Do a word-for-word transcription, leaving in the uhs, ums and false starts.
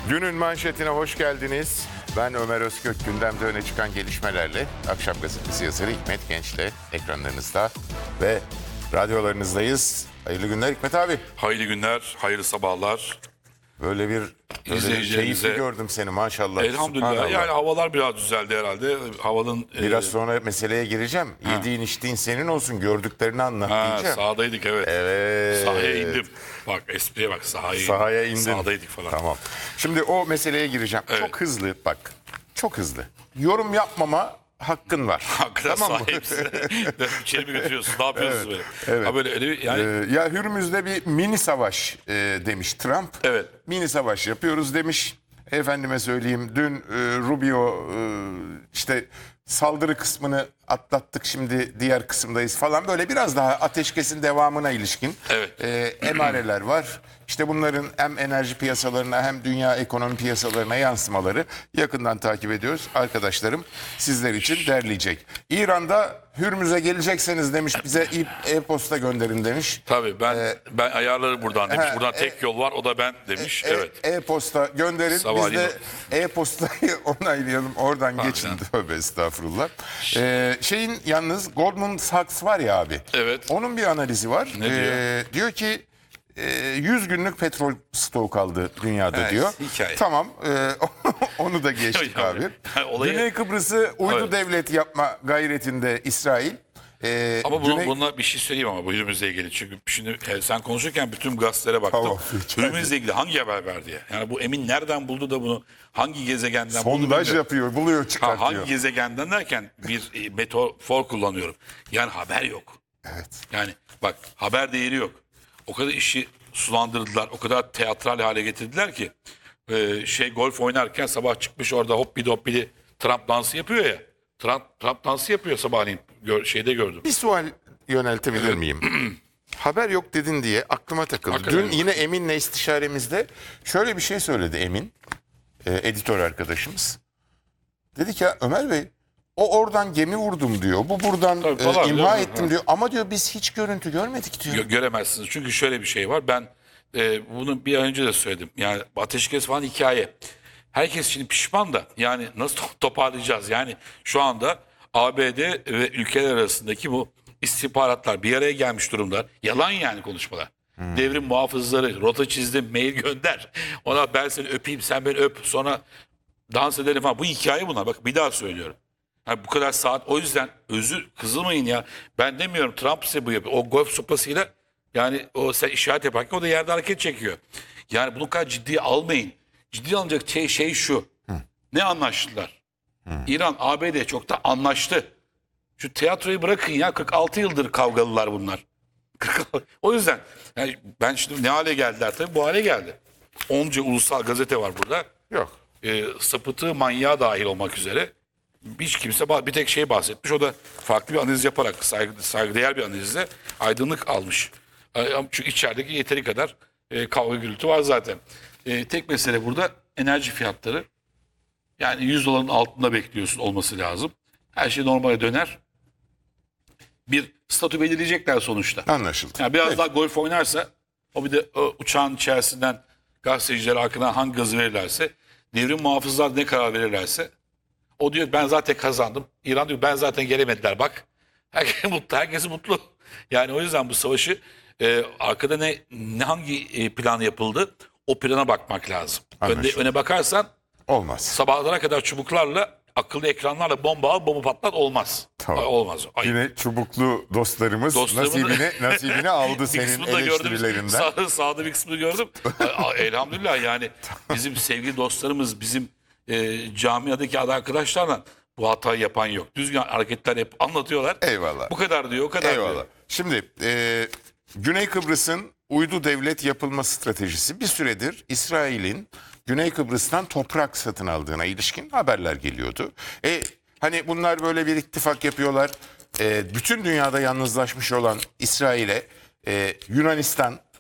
Günün manşetine hoş geldiniz. Ben Ömer Özkök, gündemde öne çıkan gelişmelerle Akşam Gazetesi yazarı Hikmet Genç'le ekranlarınızda ve radyolarınızdayız. Hayırlı günler Hikmet abi. Hayırlı günler, hayırlı sabahlar. Böyle bir böyle İzleyicilerimize- keyifli gördüm seni maşallah. Elhamdülillah. Subhanallah. Yani havalar biraz düzeldi herhalde. Havanın Biraz e, sonra meseleye gireceğim. Yediğin içtiğin senin olsun, gördüklerini anlat ha, diyeceğim. sahadaydık evet. Evet. Sahaya indim. Bak espriye bak sahaya, Sahaya indin. Sahadaydık falan. Tamam. Şimdi o meseleye gireceğim. Evet. Çok hızlı bak. Çok hızlı. Yorum yapmama hakkın var. Hakikaten Tamam mı? sahipsin. İçeri mi götürüyorsun? Ne yapıyorsunuz böyle? evet. Ha böyle öyle, yani Ee, ya Hürmüz'de bir mini savaş e, demiş Trump. Evet. Mini savaş yapıyoruz demiş. Efendime söyleyeyim dün e, Rubio e, işte saldırı kısmını atlattık, şimdi diğer kısımdayız falan, böyle biraz daha ateşkesin devamına ilişkin Evet. e, emareler var. İşte bunların hem enerji piyasalarına hem dünya ekonomi piyasalarına yansımaları yakından takip ediyoruz. Arkadaşlarım sizler için derleyecek. İran'da Hürmüz'e gelecekseniz demiş, bize e-posta gönderin demiş. tabii ben Ee, ben ayarları buradan demiş. he, Buradan tek yol var, o da ben demiş. E- evet. E-posta gönderin. Sabahleyin Biz de e-postayı onaylayalım. Oradan geçin. Tövbe estağfurullah. Ee, şeyin yalnız Goldman Sachs var ya abi. Evet. Onun bir analizi var. Ne diyor? Ee, diyor ki e, yüz günlük petrol stoğu kaldı dünyada Evet, diyor. hikaye. Tamam. e, onu da geçtik Ya, abi. olayı- Güney Kıbrıs'ı uydu Evet. devlet yapma gayretinde İsrail. Ee, Ama bunu, Güney- bununla bir şey söyleyeyim ama bu Hürmüz'le ilgili. Çünkü şimdi e, sen konuşurken bütün gazetelere baktım. Tamam, peki. Hürmüz'le ilgili hangi haber verdi ya? Yani bu Emin nereden buldu da bunu, hangi gezegenden buldu? sondaj bilmiyorum. yapıyor, buluyor, Ha, çıkartıyor. hangi gezegenden derken bir e, metafor kullanıyorum. Yani haber yok. Evet. Yani bak, haber değeri yok. O kadar işi sulandırdılar, o kadar teatral hale getirdiler ki e, şey golf oynarken sabah çıkmış orada hoppidi hoppidi Trump dansı yapıyor ya. Trump, Trump dansı yapıyor sabahleyin. Gör, şeyde gördüm. Bir sual yöneltebilir miyim? Haber yok dedin diye aklıma takıldı. Hakikaten Dün yok. yine Emin'le istişaremizde şöyle bir şey söyledi Emin, e, editör arkadaşımız. Dedi ki ya Ömer Bey, o oradan gemi vurdum diyor. Bu buradan Tabii, e, falan, imha değil mi? ettim Ha. diyor. Ama diyor biz hiç görüntü görmedik diyor. Gö- göremezsiniz. Çünkü şöyle bir şey var. Ben e, bunu bir ay önce de söyledim. Yani ateşkes falan hikaye. Herkes şimdi pişman da yani nasıl to- toparlayacağız? Yani şu anda A B D ve ülkeler arasındaki bu istihbaratlar bir araya gelmiş durumlar. Yalan yani konuşmalar. Devrim muhafızları, rota çizdim, mail gönder. Ona ben seni öpeyim, sen beni öp. Sonra dans edelim falan. Bu hikaye bunlar. Bak bir daha söylüyorum. Yani bu kadar saat, o yüzden özür kızılmayın ya. Ben demiyorum Trump size bu yapıyor. O golf sopasıyla yani o sen işaret yaparken o da yerde hareket çekiyor. Yani bunu kadar ciddiye almayın. Ciddiye alınacak şey, şey şu. Ne anlaştılar? İran, A B D çok da anlaştı. Şu tiyatroyu bırakın ya, kırk altı yıldır kavgalılar bunlar. O yüzden yani ben şimdi ne hale geldiler tabii, bu hale geldi. Onca ulusal gazete var burada. Yok. E, sapıtığı manyağı dahil olmak üzere hiç kimse ba- bir tek şey bahsetmiş. O da farklı bir analiz yaparak, saygı, saygıdeğer bir analizle aydınlık almış. E, ama çünkü içerideki yeteri kadar e, kavga gürültü var zaten. E, tek mesele burada enerji fiyatları. Yani yüz doların altında bekliyorsun olması lazım. Her şey normale döner. Bir statü belirleyecekler sonuçta. Anlaşıldı. Yani biraz Peki. daha golf oynarsa, o bir de o uçağın içerisinden gazeteciler arkadan hangi gazı verirlerse, devrim muhafızlar ne karar verirlerse, o diyor ben zaten kazandım. İran diyor ben zaten gelemediler bak. Herkes mutlu, herkes mutlu. Yani o yüzden bu savaşı e, arkada ne, ne hangi e, plan yapıldı, o plana bakmak lazım. Önde, Anlaşıldı. öne bakarsan Olmaz. sabahlara kadar çubuklarla, akıllı ekranlarla bomba al, bomba patlat olmaz. Tamam. Olmaz. Ay, Yine çubuklu dostlarımız Dostlarımın- nasibini, nasibini aldı bir senin kısmını da gördüm. eleştirilerinden. Sağ, sağda bir kısmını gördüm. A- Elhamdülillah yani bizim sevgili dostlarımız, bizim e, camiadaki aday arkadaşlarla bu hatayı yapan yok. Düzgün hareketler hep anlatıyorlar. Eyvallah. Bu kadar diyor, o kadar Eyvallah. diyor. Şimdi e, Güney Kıbrıs'ın uydu devlet yapılma stratejisi, bir süredir İsrail'in Güney Kıbrıs'tan toprak satın aldığına ilişkin haberler geliyordu. E, hani bunlar böyle bir ittifak yapıyorlar. E, bütün dünyada yalnızlaşmış olan İsrail'e e, Yunanistan